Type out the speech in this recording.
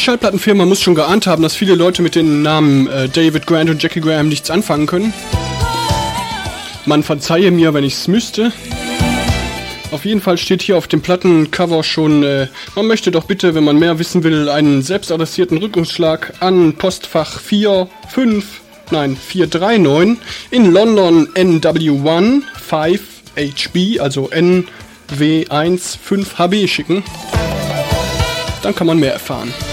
Schallplattenfirma muss schon geahnt haben, dass viele Leute mit den Namen David Grant und Jackie Graham nichts anfangen können. Man verzeihe mir, wenn ich es müsste. Auf jeden Fall steht hier auf dem Plattencover schon, man möchte doch bitte, wenn man mehr wissen will, einen selbstadressierten Rückrufschlag an Postfach 439 in London NW1 5HB, also NW1 5HB schicken. Dann kann man mehr erfahren.